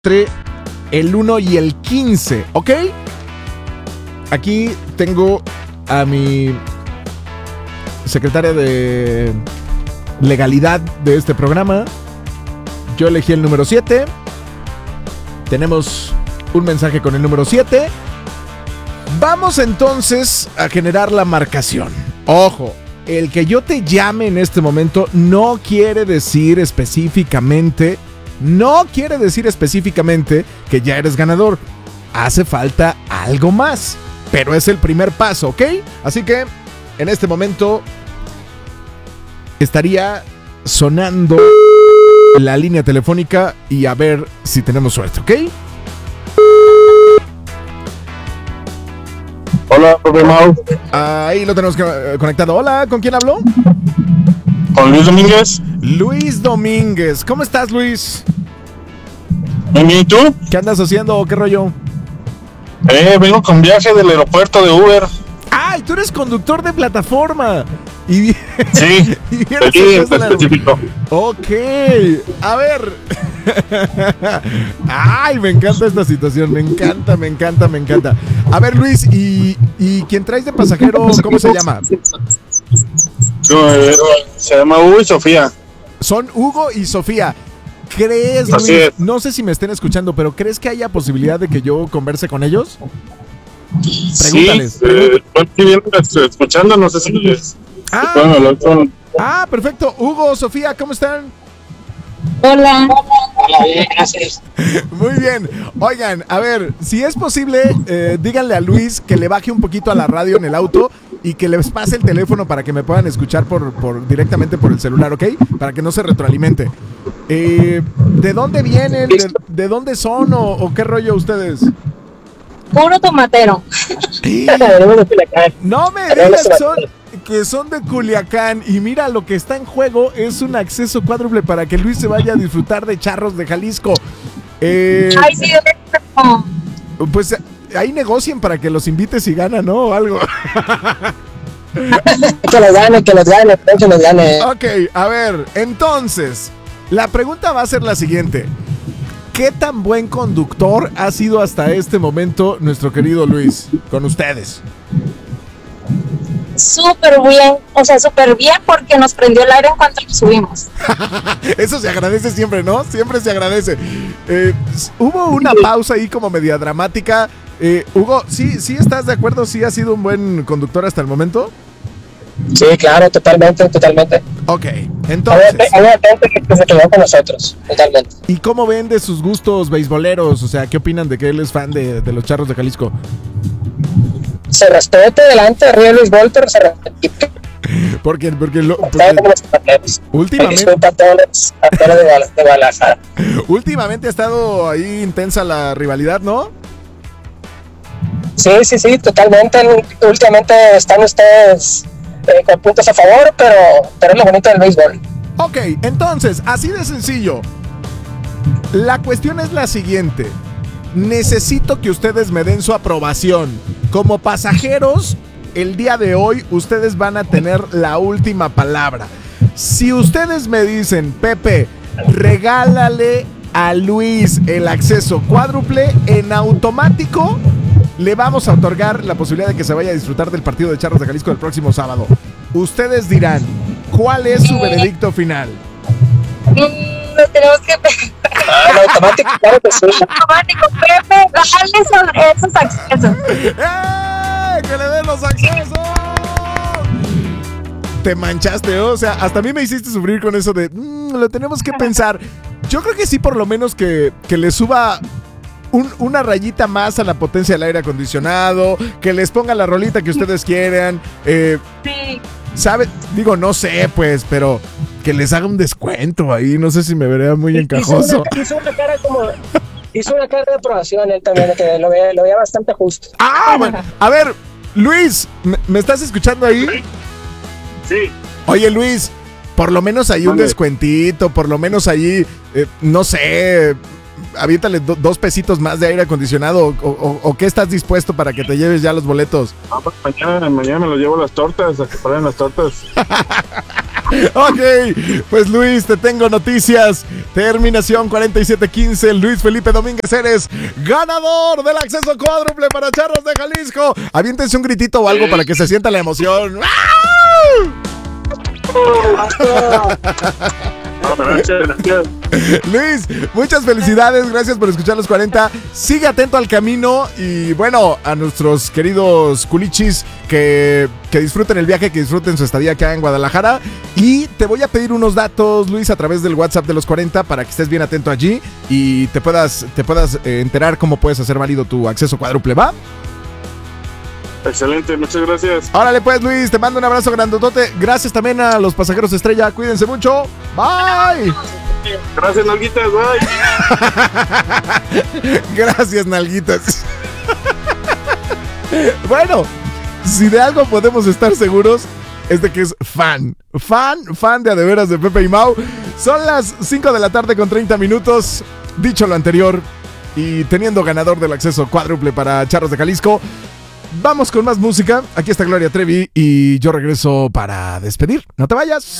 entre el 1 y el 15, ¿ok? Aquí tengo a mi secretaria de legalidad de este programa. Yo elegí el número 7. Tenemos un mensaje con el número 7. Vamos entonces a generar la marcación. Ojo, el que yo te llame en este momento no quiere decir específicamente que ya eres ganador. Hace falta algo más, pero es el primer paso, ¿ok? Así que en este momento estaría sonando la línea telefónica y a ver si tenemos suerte, ¿ok? Hola, profe Mau. Ahí lo tenemos conectado. Hola, ¿con quién habló? Con Luis Domínguez. Luis Domínguez. ¿Cómo estás, Luis? Bien, ¿y tú? ¿Qué andas haciendo? ¿Qué rollo? Vengo con viaje del aeropuerto de Uber. ¡Ay, tú eres conductor de plataforma! Y sí, específico. Ok, a ver. Ay, me encanta esta situación, me encanta. A ver, Luis, ¿y quién traes de pasajero, cómo se llama? Se llama Hugo y Sofía. Son Hugo y Sofía. ¿Crees, Luis? No sé si me estén escuchando, pero ¿crees que haya posibilidad de que yo converse con ellos? Pregúntales. Sí, estoy escuchando, no sé si les... perfecto. Hugo, Sofía, ¿cómo están? Hola. Hola, bien, gracias. Muy bien. Oigan, a ver, si es posible, díganle a Luis que le baje un poquito a la radio en el auto y que les pase el teléfono para que me puedan escuchar directamente por el celular, ¿ok? Para que no se retroalimente. ¿De dónde vienen? ¿De dónde son? ¿O qué rollo ustedes? Puro tomatero. No me digas que son de Culiacán. Y mira, lo que está en juego es un acceso cuádruple para que Luis se vaya a disfrutar de charros de Jalisco. Ay, sí, pues ahí negocien para que los invites y ganan, ¿no? O algo. Que los gane. Ok, a ver, entonces, la pregunta va a ser la siguiente. ¿Qué tan buen conductor ha sido hasta este momento nuestro querido Luis con ustedes? Súper bien, súper bien porque nos prendió el aire en cuanto lo subimos. Eso se agradece siempre, ¿no? Siempre se agradece. Hubo una pausa ahí como media dramática. Hugo, ¿sí estás de acuerdo? ¿Sí has sido un buen conductor hasta el momento? Sí, claro, totalmente. Ok, entonces... Hay gente que se quedó con nosotros, totalmente. ¿Y cómo ven de sus gustos beisboleros? O sea, ¿qué opinan de que él es fan de los Charros de Jalisco? Se respeta delante de Río Luis Volter, se respeta. Porque últimamente de Guadalajara. Últimamente ha estado ahí intensa la rivalidad, ¿no? Sí, totalmente. Últimamente están ustedes con puntos a favor, pero es lo bonito del béisbol. Ok, entonces, así de sencillo. La cuestión es la siguiente. Necesito que ustedes me den su aprobación. Como pasajeros, el día de hoy ustedes van a tener la última palabra. Si ustedes me dicen, Pepe, regálale a Luis el acceso cuádruple, en automático le vamos a otorgar la posibilidad de que se vaya a disfrutar del partido de Charros de Jalisco el próximo sábado. Ustedes dirán, ¿cuál es su veredicto final? Lo tenemos que... automático, claro que sí. Automático, Pepe, dale esos accesos. ¡Que le den los accesos! Te manchaste, o sea, hasta a mí me hiciste sufrir con eso de lo tenemos que pensar. Yo creo que sí, por lo menos que le suba una rayita más a la potencia del aire acondicionado, que les ponga la rolita que ustedes quieran. Sí. ¿Sabe? Digo, no sé, pues, pero que les haga un descuento ahí. No sé si me vería muy encajoso. Hizo una cara de aprobación él también, que lo veía bastante justo. Bueno. A ver, Luis, ¿me estás escuchando ahí? Sí. Oye, Luis, por lo menos ahí un descuentito, por lo menos ahí, no sé, aviéntale 2 pesitos más de aire acondicionado o ¿qué estás dispuesto para que te lleves ya los boletos? Mañana me lo llevo las tortas, a que paren las tortas. Ok, pues Luis, te tengo noticias. Terminación 4715. Luis Felipe Domínguez, eres ganador del acceso cuádruple para Charros de Jalisco. Aviéntense un gritito o algo para que se sienta la emoción. Luis, muchas felicidades, gracias por escuchar los 40. Sigue atento al camino y bueno, a nuestros queridos culichis que disfruten el viaje, que disfruten su estadía acá en Guadalajara. Y te voy a pedir unos datos, Luis, a través del WhatsApp de los 40 para que estés bien atento allí y te puedas enterar cómo puedes hacer válido tu acceso cuádruple, ¿va? Excelente, muchas gracias. Órale pues, Luis, te mando un abrazo grandotote. Gracias también a los pasajeros estrella, cuídense mucho. Bye. Gracias, nalguitas, bye. Gracias, nalguitas. Bueno, si de algo podemos estar seguros es de que es fan de a de veras de Pepe y Mau. Son las 5 de la tarde con 30 minutos. Dicho lo anterior y teniendo ganador del acceso cuádruple para Charros de Jalisco, vamos con más música. Aquí está Gloria Trevi y yo regreso para despedir. No te vayas.